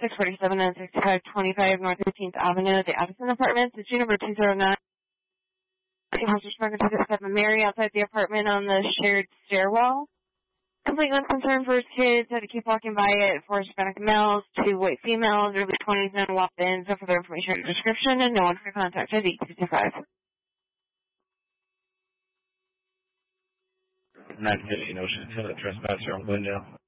647 and 6525 North 15th Avenue, the Addison Apartments. It's number 209. Officer Sparker took a step and Mary outside the apartment on the shared stairwell. Complete unconcerned for his kids, had to keep walking by it. 4 Hispanic males, 2 white females, early 20s, and walked in. So for their information and description, and no one for contact at 865. 950 Ocean Hill, trespasser on window.